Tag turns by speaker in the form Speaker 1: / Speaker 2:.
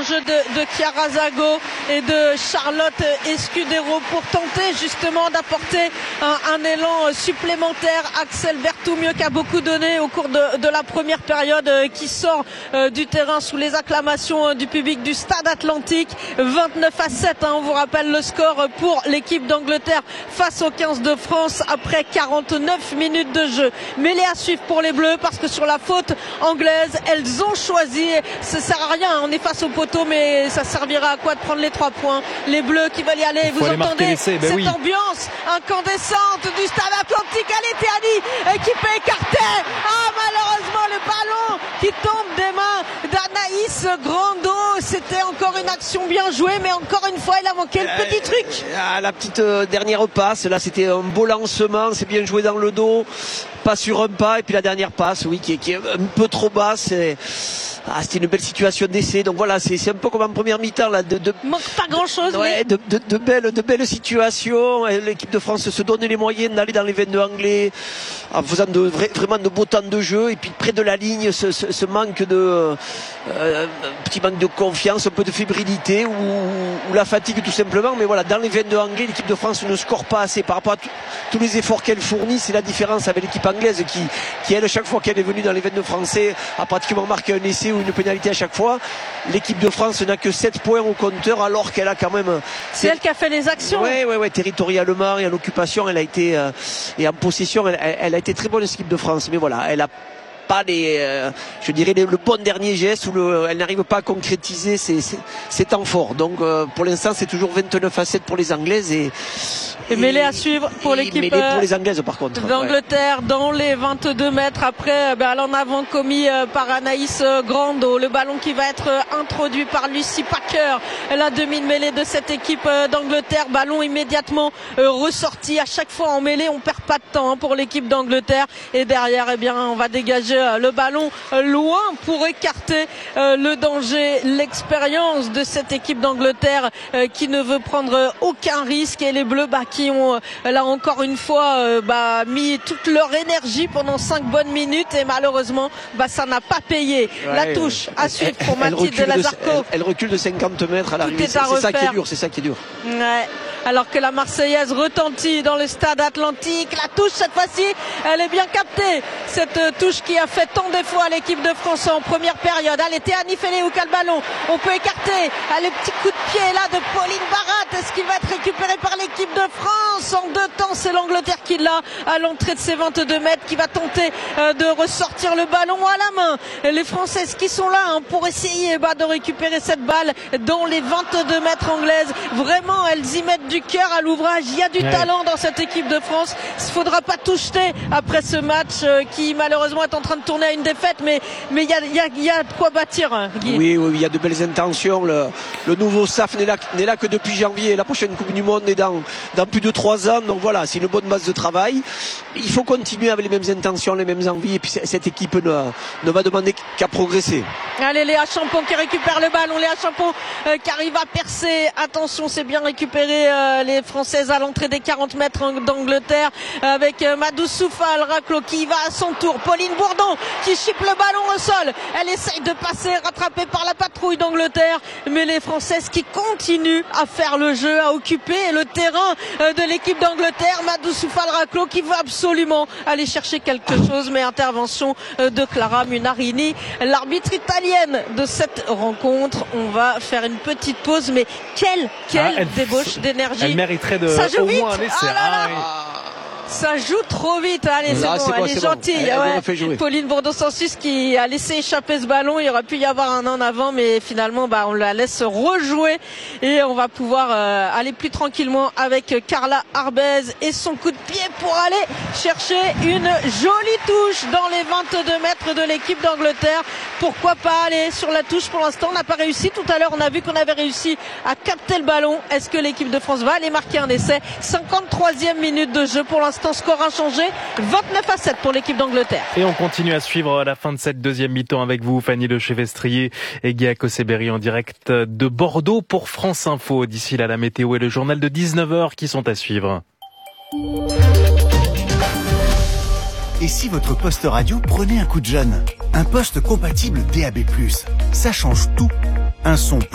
Speaker 1: jeu de Chiara Zago et de Charlotte Escudero pour tenter justement d'apporter un élan supplémentaire. Axel Berthoumieux qui a beaucoup donné au cours de la première période, qui sort du terrain sous les acclamations du public du Stade Atlantique. 29-7, on vous rappelle le score pour l'équipe d'Angleterre face aux 15 de France après 49 minutes de jeu. Mêlée à suivre pour les Bleus parce que sur la faute anglaise, elles ont choisi, ça sert à rien, on est face au poteau, mais ça servira à quoi de prendre les 3 points. Les Bleus qui veulent y aller, vous entendez cette ambiance incandescente du Stade Atlantique. Allez Théani qui peut écarter, malheureusement le ballon qui tombe des mains d'Anaïs Grando. C'était encore une action bien jouée, mais encore une fois il a manqué le petit truc.
Speaker 2: La petite dernière passe, là c'était un beau lancement, c'est bien joué dans le dos, pas sur un pas, et puis la dernière passe, oui, qui est un peu trop basse. C'était une belle situation d'essai, donc voilà, c'est un peu comme en première mi-temps là,
Speaker 1: manque pas grand chose,
Speaker 2: ouais,
Speaker 1: mais
Speaker 2: de belles situations. L'équipe de France se donne les moyens d'aller dans les 22 anglais en faisant vraiment de beaux temps de jeu, et puis près de la ligne ce manque de petit manque de confiance, un peu de fébrilité ou la fatigue tout simplement. Mais voilà, dans les 22 anglais, l'équipe de France ne score pas assez par rapport à tous les efforts qu'elle fournit. C'est la différence avec l'équipe anglaise qui elle, chaque fois qu'elle est venue dans les 22 français, a pratiquement marqué un essai ou une pénalité à chaque fois. L'équipe de France n'a que 7 points au compteur, alors qu'elle a quand même...
Speaker 1: C'est elle qui a fait les actions.
Speaker 2: Ouais, territorialement et en occupation, elle a été et en possession, elle a été très bonne, cette équipe de France. Mais voilà, elle a pas je dirais le bon dernier geste, elle n'arrive pas à concrétiser ses temps forts. Donc pour l'instant c'est toujours 29-7 pour les Anglaises et
Speaker 1: mêlée à suivre pour l'équipe
Speaker 2: pour les Anglaises par contre
Speaker 1: d'Angleterre, dans les 22 mètres après l'en avant commis par Anaïs Grando. Le ballon qui va être introduit par Lucy Packer, la demi-mêlée de cette équipe d'Angleterre. Ballon immédiatement ressorti. À chaque fois en mêlée on perd pas de temps pour l'équipe d'Angleterre, et derrière on va dégager le ballon loin pour écarter le danger, l'expérience de cette équipe d'Angleterre qui ne veut prendre aucun risque, et les Bleus qui ont là encore une fois mis toute leur énergie pendant 5 bonnes minutes, et malheureusement ça n'a pas payé. La touche à suivre pour Mathilde Lazarco.
Speaker 2: Elle recule de 50 mètres à l'arrivée, c'est ça qui est dur.
Speaker 1: Ouais. Alors que la Marseillaise retentit dans le Stade Atlantique. La touche cette fois-ci, elle est bien captée. Cette touche qui a fait tant d'efforts à l'équipe de France en première période. Allez, Théani Félé au ballon. On peut écarter. Allez, petit coup de pied là de Pauline Barat. Est-ce qu'il va être récupéré par l'équipe de France? En 2 temps, c'est l'Angleterre qui l'a à l'entrée de ses 22 mètres, qui va tenter de ressortir le ballon à la main. Les Françaises qui sont là pour essayer de récupérer cette balle dans les 22 mètres anglaises. Vraiment, elles y mettent du cœur à l'ouvrage. Il y a du talent dans cette équipe de France. Il ne faudra pas tout jeter après ce match qui malheureusement est en train de tourner à une défaite, mais il y a de quoi bâtir, Guy.
Speaker 2: Oui, il y a de belles intentions. Le nouveau staff n'est là que depuis janvier. La prochaine Coupe du Monde est dans plus de 3 ans. Donc voilà, c'est une bonne base de travail. Il faut continuer avec les mêmes intentions, les mêmes envies, et puis cette équipe ne va demander qu'à progresser.
Speaker 1: Allez, Léa Champon qui récupère le ballon. Léa Champon qui arrive à percer. Attention, c'est bien récupéré les Françaises à l'entrée des 40 mètres d'Angleterre, avec Madou Soufal Raclo qui va à son tour. Pauline Bourdon qui chipe le ballon au sol. Elle essaye de passer, rattrapée par la patrouille d'Angleterre, mais les Françaises qui continuent à faire le jeu, à occuper le terrain de l'équipe d'Angleterre. Madou Soufal Raclo qui veut absolument aller chercher quelque chose, mais intervention de Clara Munarini, l'arbitre italienne de cette rencontre. On va faire une petite pause, mais quelle débauche d'énergie.
Speaker 3: Elle mériterait au moins un essai.
Speaker 1: Ça joue trop vite. Allez, c'est bon, elle est gentille. Pauline Bourdon-Sansus qui a laissé échapper ce ballon. Il aurait pu y avoir un en avant, mais finalement, on la laisse rejouer et on va pouvoir aller plus tranquillement avec Carla Arbez et son coup de pied pour aller chercher une jolie touche dans les 22 mètres de l'équipe d'Angleterre. Pourquoi pas aller sur la touche? Pour l'instant, on n'a pas réussi. Tout à l'heure, on a vu qu'on avait réussi à capter le ballon. Est-ce que l'équipe de France va aller marquer un essai? 53e minute de jeu pour l'instant. Score inchangé, 29-7 pour l'équipe d'Angleterre.
Speaker 3: Et on continue à suivre la fin de cette deuxième mi-temps avec vous, Fanny Lechevestrier et Guy Akoseberi en direct de Bordeaux pour France Info. D'ici là, la météo et le journal de 19h qui sont à suivre.
Speaker 4: Et si votre poste radio prenait un coup de jeune? Un poste compatible DAB+, ça change tout. Un son